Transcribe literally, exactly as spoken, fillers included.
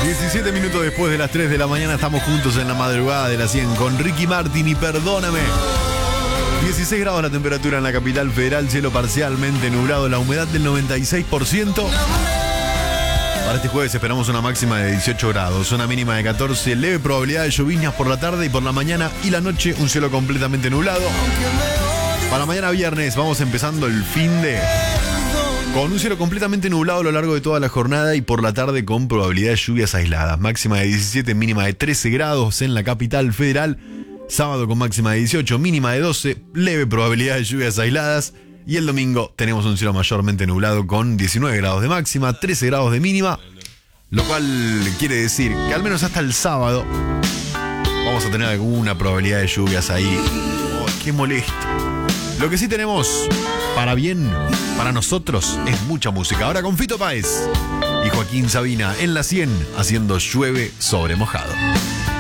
diecisiete minutos después de las tres de la mañana estamos juntos en la madrugada de la cien con Ricky Martin y Perdóname. dieciséis grados la temperatura en la capital federal, cielo parcialmente nublado, la humedad del noventa y seis por ciento. Para este jueves esperamos una máxima de dieciocho grados, una mínima de catorce, leve probabilidad de lloviznas por la tarde y por la mañana y la noche un cielo completamente nublado. Para mañana viernes vamos empezando el fin de con un cielo completamente nublado a lo largo de toda la jornada y por la tarde con probabilidad de lluvias aisladas. Máxima de diecisiete, mínima de trece grados en la capital federal. Sábado con máxima de dieciocho, mínima de doce, leve probabilidad de lluvias aisladas. Y el domingo tenemos un cielo mayormente nublado con diecinueve grados de máxima, trece grados de mínima. Lo cual quiere decir que al menos hasta el sábado vamos a tener alguna probabilidad de lluvias ahí. Oh, qué molesto. Lo que sí tenemos, para bien, para nosotros, es mucha música. Ahora con Fito Páez y Joaquín Sabina en la cien, haciendo Llueve sobre mojado.